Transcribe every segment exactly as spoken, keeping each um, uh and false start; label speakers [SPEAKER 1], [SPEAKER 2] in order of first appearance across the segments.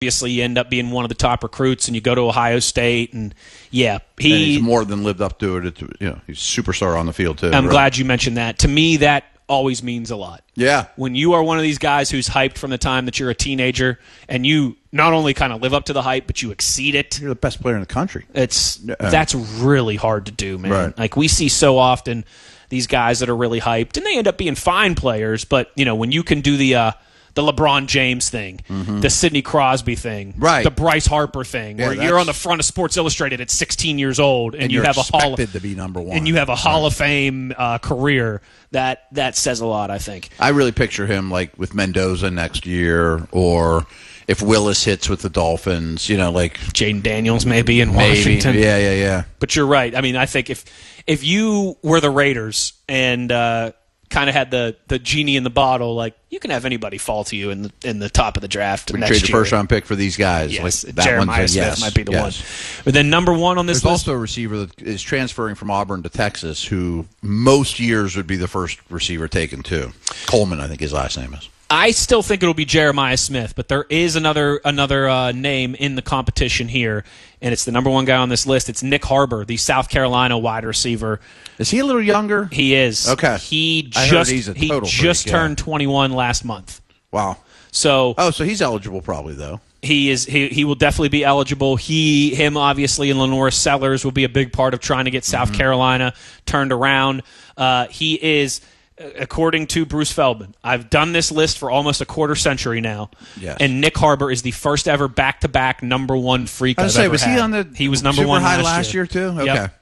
[SPEAKER 1] obviously you end up being one of the top recruits, and you go to Ohio State, and yeah, he
[SPEAKER 2] and he's more than lived up to it. It's, you know, he's a superstar on the field too.
[SPEAKER 1] I'm
[SPEAKER 2] right?
[SPEAKER 1] glad you mentioned that. To me, that always means a lot.
[SPEAKER 2] Yeah.
[SPEAKER 1] When you are one of these guys who's hyped from the time that you're a teenager, and you not only kind of live up to the hype, but you exceed it.
[SPEAKER 2] You're the best player in the country.
[SPEAKER 1] It's
[SPEAKER 2] Yeah.
[SPEAKER 1] that's really hard to do, man.
[SPEAKER 2] Right.
[SPEAKER 1] Like we see so often these guys that are really hyped, and they end up being fine players. But you know, when you can do the uh, the LeBron James thing, the Sidney Crosby thing,
[SPEAKER 2] Right.
[SPEAKER 1] the Bryce Harper thing,
[SPEAKER 2] Yeah,
[SPEAKER 1] where
[SPEAKER 2] that's-
[SPEAKER 1] you're on the front of Sports Illustrated at sixteen years old, and,
[SPEAKER 2] And
[SPEAKER 1] you
[SPEAKER 2] you're
[SPEAKER 1] have a hall
[SPEAKER 2] expected to be number one.
[SPEAKER 1] and you have a Hall of Fame uh, career. That that says a lot, I think.
[SPEAKER 2] I really picture him like with Mendoza next year, or if Willis hits with the Dolphins, you know, like
[SPEAKER 1] Jaden Daniels maybe in
[SPEAKER 2] maybe.
[SPEAKER 1] Washington.
[SPEAKER 2] Yeah, yeah, yeah.
[SPEAKER 1] But you're right. I mean, I think if if you were the Raiders and uh, kind of had the, the genie in the bottle, like you can have anybody fall to you in the in the top of the draft
[SPEAKER 2] We
[SPEAKER 1] next
[SPEAKER 2] trade your
[SPEAKER 1] year.
[SPEAKER 2] first round pick for these guys.
[SPEAKER 1] Yes,
[SPEAKER 2] like, that
[SPEAKER 1] Jeremiah
[SPEAKER 2] one's a
[SPEAKER 1] Smith
[SPEAKER 2] yes,
[SPEAKER 1] might be the
[SPEAKER 2] yes.
[SPEAKER 1] one. But then number one on this
[SPEAKER 2] There's
[SPEAKER 1] list.
[SPEAKER 2] also a receiver that is transferring from Auburn to Texas who most years would be the first receiver taken too. Coleman, I think his last name is.
[SPEAKER 1] I still think it'll be Jeremiah Smith, but there is another another uh, name in the competition here, and it's the number one guy on this list. It's Nick Harbor, the South Carolina wide receiver.
[SPEAKER 2] Is he a little younger?
[SPEAKER 1] He is.
[SPEAKER 2] Okay.
[SPEAKER 1] He
[SPEAKER 2] I heard
[SPEAKER 1] just
[SPEAKER 2] he's a
[SPEAKER 1] he
[SPEAKER 2] total
[SPEAKER 1] just
[SPEAKER 2] freak, yeah.
[SPEAKER 1] turned twenty-one last month.
[SPEAKER 2] Wow.
[SPEAKER 1] So
[SPEAKER 2] Oh, so he's eligible probably though.
[SPEAKER 1] He is. He, he will definitely be eligible. He, him, obviously, and Lenora Sellers will be a big part of trying to get South
[SPEAKER 2] Mm-hmm.
[SPEAKER 1] Carolina turned around. Uh, he is, according to Bruce Feldman, I've done this list for almost a quarter century now,
[SPEAKER 2] Yes.
[SPEAKER 1] and Nick Harbor is the first ever back-to-back number one freak
[SPEAKER 2] I
[SPEAKER 1] I've
[SPEAKER 2] was say,
[SPEAKER 1] ever
[SPEAKER 2] was
[SPEAKER 1] had.
[SPEAKER 2] he on the
[SPEAKER 1] He was number
[SPEAKER 2] super
[SPEAKER 1] one
[SPEAKER 2] high
[SPEAKER 1] last,
[SPEAKER 2] last year, too? Okay.
[SPEAKER 1] Yep.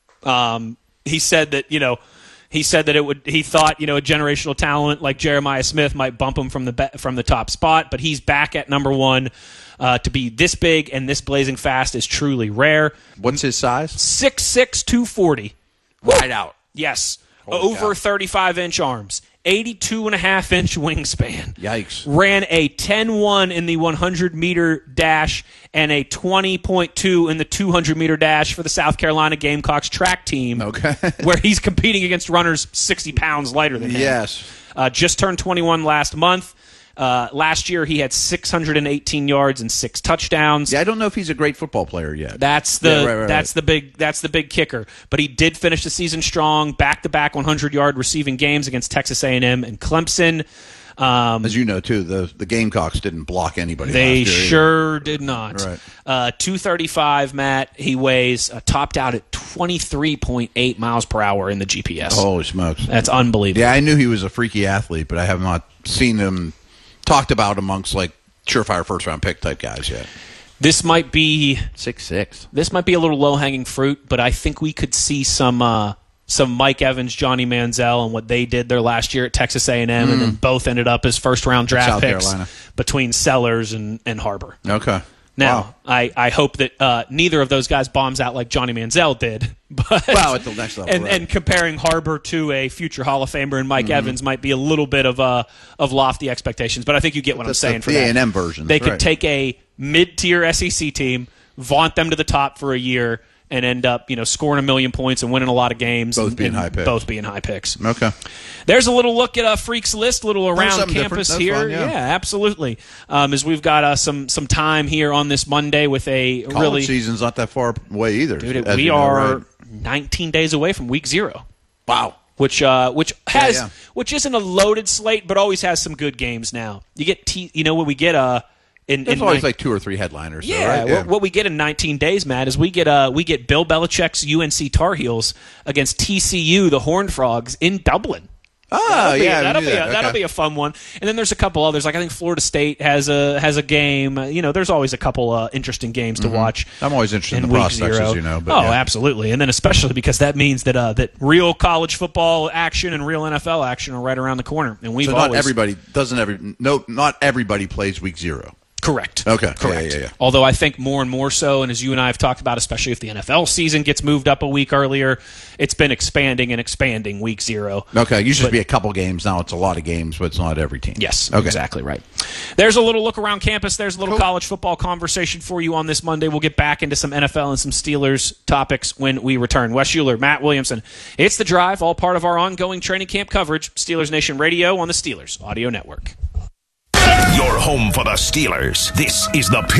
[SPEAKER 1] Um, he said that you know. He said that it would. He thought, you know, a generational talent like Jeremiah Smith might bump him from the be, from the top spot, but he's back at number one. Uh, to be this big and this blazing fast is truly rare.
[SPEAKER 2] What's his size?
[SPEAKER 1] six six, two forty
[SPEAKER 2] Wide out.
[SPEAKER 1] Yes,
[SPEAKER 2] Holy
[SPEAKER 1] over
[SPEAKER 2] cow.
[SPEAKER 1] thirty-five inch arms, eighty-two and a half inch wingspan.
[SPEAKER 2] Yikes.
[SPEAKER 1] Ran a ten one in the one hundred meter dash and a twenty point two in the two hundred meter dash for the South Carolina Gamecocks track team.
[SPEAKER 2] Okay.
[SPEAKER 1] Where he's competing against runners sixty pounds lighter than him.
[SPEAKER 2] Yes.
[SPEAKER 1] Uh, just turned twenty-one last month. Uh, last year he had six hundred eighteen yards and six touchdowns.
[SPEAKER 2] Yeah, I don't know if he's a great football player yet.
[SPEAKER 1] That's the
[SPEAKER 2] Yeah, right, right,
[SPEAKER 1] that's
[SPEAKER 2] right.
[SPEAKER 1] the big that's the big kicker. But he did finish the season strong, back to back one hundred yard receiving games against Texas A and M and Clemson. Um,
[SPEAKER 2] As you know, too, the, the Gamecocks didn't block anybody
[SPEAKER 1] they
[SPEAKER 2] last year either.
[SPEAKER 1] sure did not.
[SPEAKER 2] Right.
[SPEAKER 1] Uh, two thirty-five, Matt. He weighs uh, topped out at twenty-three point eight miles per hour in the G P S.
[SPEAKER 2] Holy smokes.
[SPEAKER 1] That's unbelievable.
[SPEAKER 2] Yeah, I knew he was a freaky athlete, but I have not seen him talked about amongst, like, surefire first-round pick type guys yet.
[SPEAKER 1] This might be
[SPEAKER 2] Six six.
[SPEAKER 1] this might be a little low hanging fruit, but I think we could see some uh, some Mike Evans, Johnny Manziel, and what they did their last year at Texas A and M, and then both ended up as first round draft
[SPEAKER 2] South
[SPEAKER 1] picks
[SPEAKER 2] Carolina.
[SPEAKER 1] between Sellers and, and Harbor.
[SPEAKER 2] Okay.
[SPEAKER 1] Now,
[SPEAKER 2] Wow.
[SPEAKER 1] I, I hope that uh, neither of those guys bombs out like Johnny Manziel did. But
[SPEAKER 2] Well, at the next level,
[SPEAKER 1] and,
[SPEAKER 2] right.
[SPEAKER 1] and comparing Harbor to a future Hall of Famer and
[SPEAKER 2] Mm-hmm.
[SPEAKER 1] Mike Evans might be a little bit of uh, of lofty expectations. But I think you get what I'm
[SPEAKER 2] That's
[SPEAKER 1] saying
[SPEAKER 2] the-
[SPEAKER 1] for
[SPEAKER 2] the
[SPEAKER 1] that.
[SPEAKER 2] A and M version,
[SPEAKER 1] They could
[SPEAKER 2] right.
[SPEAKER 1] take a mid-tier S E C team, vaunt them to the top for a year, and end up, you know, scoring a million points and winning a lot of games.
[SPEAKER 2] Both
[SPEAKER 1] and,
[SPEAKER 2] being
[SPEAKER 1] and
[SPEAKER 2] high picks.
[SPEAKER 1] Both being high picks.
[SPEAKER 2] Okay.
[SPEAKER 1] There's a little look at a Freaks List, a little around
[SPEAKER 2] something
[SPEAKER 1] campus
[SPEAKER 2] different.
[SPEAKER 1] here.
[SPEAKER 2] That's fun, yeah.
[SPEAKER 1] absolutely. Um, as we've got uh, some some time here on this Monday with a
[SPEAKER 2] College
[SPEAKER 1] really,
[SPEAKER 2] season's not that far away either.
[SPEAKER 1] dude, it-
[SPEAKER 2] as
[SPEAKER 1] we
[SPEAKER 2] you know,
[SPEAKER 1] are
[SPEAKER 2] right?
[SPEAKER 1] nineteen days away from week zero.
[SPEAKER 2] Wow.
[SPEAKER 1] Which uh, which has
[SPEAKER 2] yeah.
[SPEAKER 1] which isn't a loaded slate, but always has some good games now. You get t- you know what we get uh in,
[SPEAKER 2] There's
[SPEAKER 1] in
[SPEAKER 2] always
[SPEAKER 1] nine-
[SPEAKER 2] like two or three headliners. though,
[SPEAKER 1] yeah,
[SPEAKER 2] right?
[SPEAKER 1] What, what we get in nineteen days, Matt, is we get uh we get Bill Belichick's U N C Tar Heels against T C U, the Horned Frogs, in Dublin.
[SPEAKER 2] Oh,
[SPEAKER 1] That'll be,
[SPEAKER 2] yeah. I
[SPEAKER 1] that'll
[SPEAKER 2] knew
[SPEAKER 1] be
[SPEAKER 2] that.
[SPEAKER 1] a, that'll
[SPEAKER 2] Okay.
[SPEAKER 1] be a fun one. And then there's a couple others. Like I think Florida State has a has a game. Uh, You know, there's always a couple uh, interesting games to watch.
[SPEAKER 2] I'm always interested in
[SPEAKER 1] in
[SPEAKER 2] the
[SPEAKER 1] week
[SPEAKER 2] prospects,
[SPEAKER 1] zero.
[SPEAKER 2] as you know. But
[SPEAKER 1] oh,
[SPEAKER 2] yeah.
[SPEAKER 1] absolutely. And then especially because that means that uh, that real college football action and real N F L action are right around the corner. And we've
[SPEAKER 2] So not
[SPEAKER 1] always
[SPEAKER 2] everybody doesn't every no not everybody plays week zero.
[SPEAKER 1] correct.
[SPEAKER 2] Okay.
[SPEAKER 1] correct.
[SPEAKER 2] Yeah, yeah, yeah.
[SPEAKER 1] Although I think more and more so, and as you and I have talked about, especially if the N F L season gets moved up a week earlier, it's been expanding and expanding week zero.
[SPEAKER 2] Okay, it used to be a couple games. Now it's a lot of games, but it's not every team.
[SPEAKER 1] Yes,
[SPEAKER 2] Okay.
[SPEAKER 1] exactly right. There's a little look around campus. There's a little
[SPEAKER 2] Cool.
[SPEAKER 1] college football conversation for you on this Monday. We'll get back into some N F L and some Steelers topics when we return. Wes Euler, Matt Williamson. It's The Drive, all part of our ongoing training camp coverage. Steelers Nation Radio on the Steelers Audio Network.
[SPEAKER 3] Your home for the Steelers. This is the